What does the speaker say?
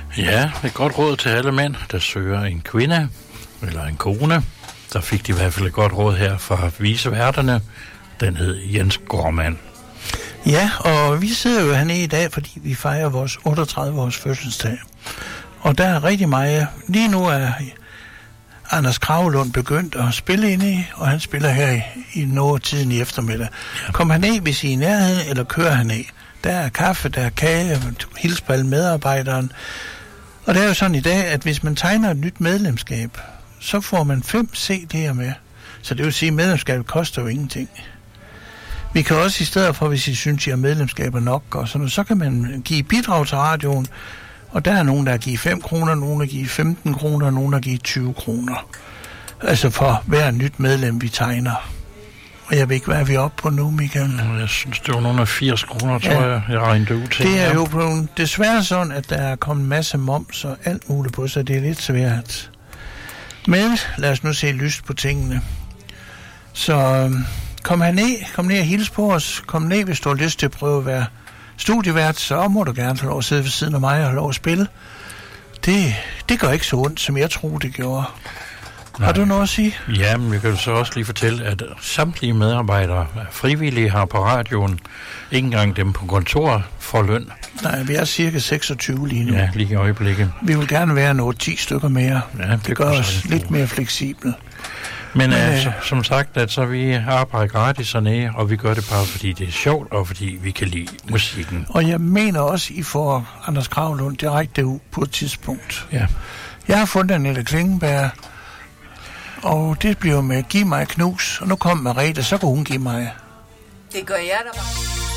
Ja, et godt råd til alle mænd, der søger en kvinde eller en kone. Der fik de i hvert fald et godt råd her fra viceværterne. Den hed Jens Gormand. Ja, og vi sidder jo hernede i dag, fordi vi fejrer vores 38-års fødselsdag. Og der er rigtig meget. Lige nu er Anders Kragelund begyndt at spille inde i, og han spiller her i noget tiden i eftermiddag. Ja. Kommer han ned, hvis I er i nærheden, eller kører han ned? Der er kaffe, der er kage, hils på alle medarbejderen. Og det er jo sådan i dag, at hvis man tegner et nyt medlemskab, så får man 5 CD'er med. Så det vil sige, at medlemskabet koster jo ingenting. Vi kan også i stedet for, hvis I synes, I har medlemskaber nok, og sådan, så kan man give bidrag til radioen. Og der er nogen, der giver 5 kroner, nogen, der giver 15 kroner, nogen, der giver 20 kroner. Altså for hver nyt medlem, vi tegner. Og jeg ved ikke, hvad er vi oppe på nu, Michael? Jeg synes, det var nogle af 80 kroner, tror jeg regnede ud til. Det er jo på desværre sådan, at der er kommet en masse moms og alt muligt på, så det er lidt svært. Men lad os nu se lyst på tingene. Så kom ned og hils på os. Kom ned, hvis du har lyst til at prøve at være studievært, så må du gerne få lov at sidde ved siden af mig og have lov at spille. Det gør ikke så ondt, som jeg troede, det gjorde. Nej. Har du noget at sige? Ja, men jeg kan så også lige fortælle, at samtlige medarbejdere, frivillige her på radioen, ikke engang dem på kontor, får løn. Nej, vi er cirka 26 lige nu. Ja, lige i øjeblikket. Vi vil gerne være noget 10 stykker mere. Ja, det gør os lidt mere fleksible. Men som sagt, at så vi arbejder gratis hernede, og vi gør det bare fordi det er sjovt, og fordi vi kan lide musikken. Og jeg mener også, I får Anders Kragelund direkte ud på et tidspunkt. Ja. Jeg har fundet Annette Klingenberg, og det bliver med Giv mig knus, og nu kommer Merete, så kan hun give mig. Det gør jeg da bare.